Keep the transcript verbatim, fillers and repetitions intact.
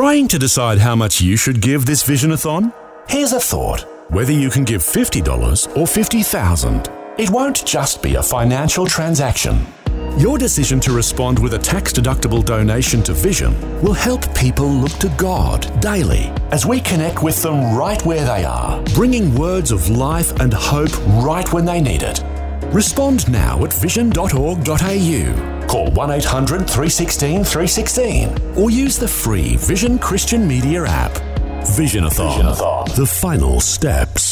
Trying to decide how much you should give this Visionathon? Here's a thought. Whether you can give fifty dollars or fifty thousand dollars, it won't just be a financial transaction. Your decision to respond with a tax-deductible donation to Vision will help people look to God daily as we connect with them right where they are, bringing words of life and hope right when they need it. Respond now at vision dot org dot a u. Call one eight hundred three one six three one six or use the free Vision Christian Media app. Visionathon, Visionathon. The final steps.